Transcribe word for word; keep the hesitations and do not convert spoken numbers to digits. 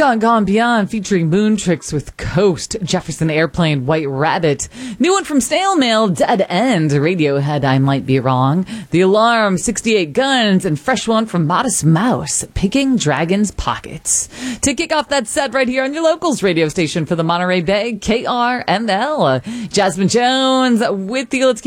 Gone Gone Beyond featuring Moon Tricks with Coast, Jefferson Airplane, White Rabbit. New one from Snail Mail, Dead End, Radiohead, I Might Be Wrong. The Alarm, sixty-eight Guns, and fresh one from Modest Mouse, Picking Dragon's Pockets. To kick off that set right here on your locals radio station for the Monterey Bay, K R M L. Jasmine Jones with you. Let's keep